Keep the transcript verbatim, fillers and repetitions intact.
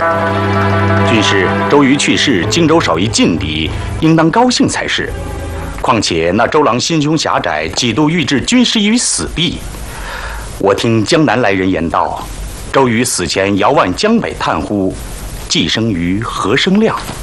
军师，周瑜去世，荆州少一劲敌，应当高兴才是。况且那周郎心胸狭窄，几度欲置军师于死地。我听江南来人言道，周瑜死前遥望江北叹呼，寄生于何生亮。